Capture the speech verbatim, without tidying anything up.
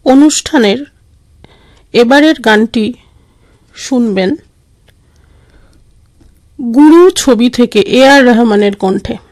অনুষ্ঠানের এবারের গানটি শুনবেন গুরু ছবি থেকে এ আর রহমানের কণ্ঠে।